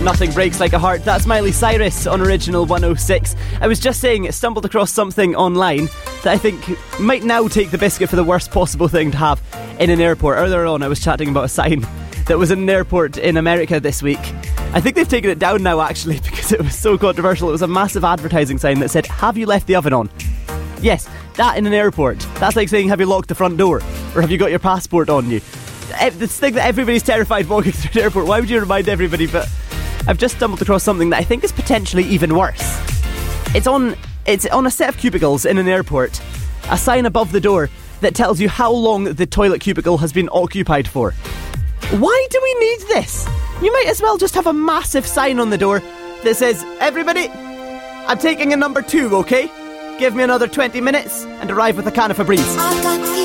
Nothing Breaks Like a Heart. That's Miley Cyrus on Original 106. I was just saying, stumbled across something online that I think might now take the biscuit for the worst possible thing to have in an airport. Earlier on, I was chatting about a sign that was in an airport in America this week. I think they've taken it down now, actually, because it was so controversial. It was a massive advertising sign that said, "Have you left the oven on?" Yes, that in an airport. That's like saying, "Have you locked the front door?" Or "Have you got your passport on you?" This thing that everybody's terrified walking through an airport. Why would you remind everybody? But I've just stumbled across something that I think is potentially even worse. It's on a set of cubicles in an airport. A sign above the door that tells you how long the toilet cubicle has been occupied for. Why do we need this? You might as well just have a massive sign on the door that says, "Everybody, I'm taking a number 2, okay? Give me another 20 minutes and arrive with a can of Febreze."